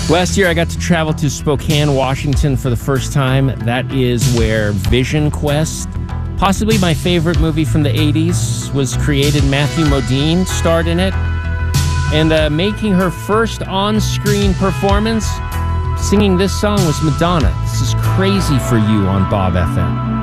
Last year, I got to travel to Spokane, Washington for the first time. That is where Vision Quest, possibly my favorite movie from the 80s, was created. Matthew Modine starred in it. And making her first on-screen performance, singing this song, was Madonna. This is Crazy for You on Bob FM.